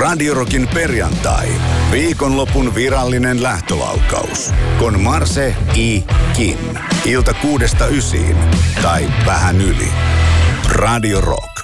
Radio Rockin perjantai. Viikonlopun virallinen lähtölaukaus. Con Marse I. Kim. Ilta 6–9. Tai vähän yli. Radio Rock.